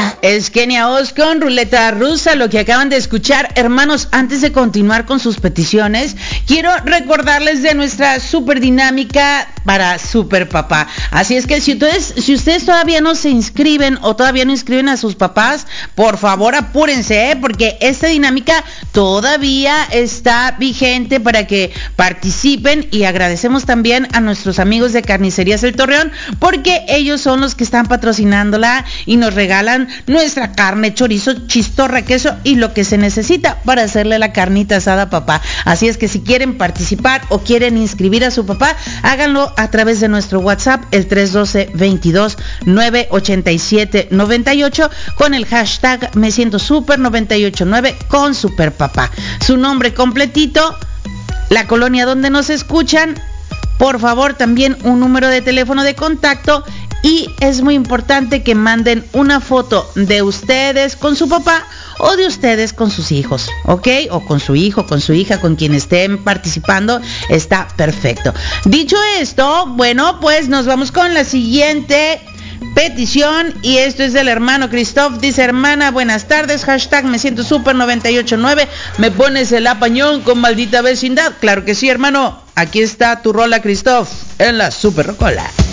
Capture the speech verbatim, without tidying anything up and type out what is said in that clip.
Rusa. Es Kenia Oz con Ruleta Rusa, lo que acaban de escuchar. Hermanos, antes de continuar con sus peticiones, quiero recordarles de nuestra super dinámica para Super Papá. Así es que si ustedes, si ustedes todavía no se inscriben o todavía no inscriben a sus papás, por favor apúrense, ¿eh? Porque esta dinámica todavía está vigente para que participen, y agradecemos también a nuestros amigos de Carnicerías El Torreón, porque ellos son los que están patrocinándola y nos regalan nuestra carne, chorizo, chistorra, queso y lo que se necesita para hacerle la carnita asada a papá. Así es que si quieren participar o quieren inscribir a su papá, háganlo a través de nuestro WhatsApp, el tres uno dos, veintidós, nueve ochenta y siete, noventa y ocho, con el hashtag me siento super noventa y ocho nueve con Super Papá. Su nombre completito, la colonia donde nos escuchan, por favor también un número de teléfono de contacto, y es muy importante que manden una foto de ustedes con su papá o de ustedes con sus hijos, ¿ok? O con su hijo, con su hija, con quien estén participando, está perfecto. Dicho esto, bueno, pues nos vamos con la siguiente petición, y esto es del hermano Christoph. Dice: hermana, buenas tardes, hashtag me siento super noventa y ocho nueve, me pones el apañón con Maldita Vecindad. Claro que sí, hermano, aquí está tu rola, Christoph, en la Super Rocola.